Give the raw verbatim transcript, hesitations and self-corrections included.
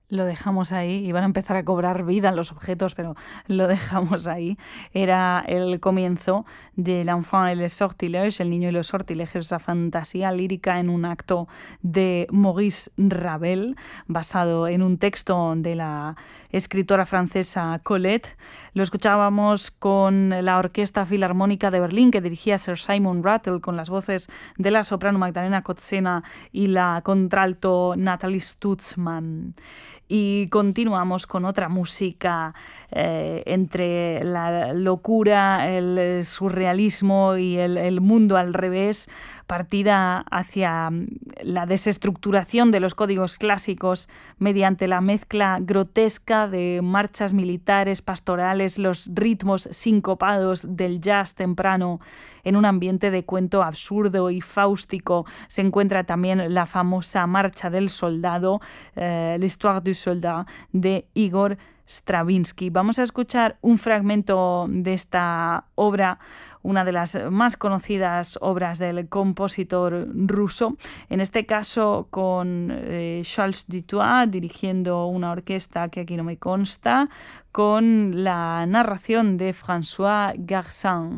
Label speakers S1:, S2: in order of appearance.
S1: Lo dejamos ahí, iban a empezar a cobrar vida en los objetos, pero lo dejamos ahí. Era el comienzo de L'Enfant et les Sortilèges, El niño y los sortilegios, esa fantasía lírica en un acto de Maurice Ravel, basado en un texto de la escritora francesa Colette. Lo escuchábamos con la Orquesta Filarmónica de Berlín, que dirigía Sir Simon Rattle, con las voces de la soprano Magdalena Kotzena y la contralto Nathalie Stutzmann. Y continuamos con otra música eh, entre la locura, el surrealismo y el, el mundo al revés, partida hacia la desestructuración de los códigos clásicos mediante la mezcla grotesca de marchas militares, pastorales, los ritmos sincopados del jazz temprano en un ambiente de cuento absurdo y fáustico. Se encuentra también la famosa Marcha del Soldado, eh, l'Histoire du Soldat, de Igor Stravinsky. Vamos a escuchar un fragmento de esta obra, una de las más conocidas obras del compositor ruso, en este caso con eh, Charles Dutoit dirigiendo una orquesta que aquí no me consta, con la narración de François Garcin.